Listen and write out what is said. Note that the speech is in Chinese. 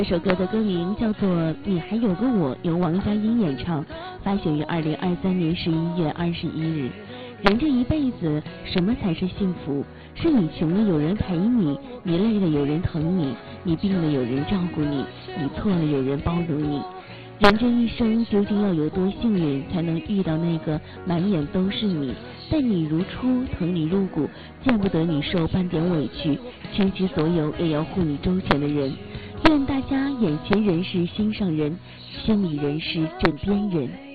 这首歌的歌名叫做《你还有个我》，由王佳音演唱，发行于2023年11月21日。人这一辈子，什么才是幸福？是你穷了有人陪你，你累了有人疼你，你病了有人照顾你，你错了有人包容你。人这一生究竟要有多幸运，才能遇到那个满眼都是你，待你如初，疼你入骨，见不得你受半点委屈，倾其所有也要护你周全的人。愿大家眼前人是心上人，心里人是枕边人。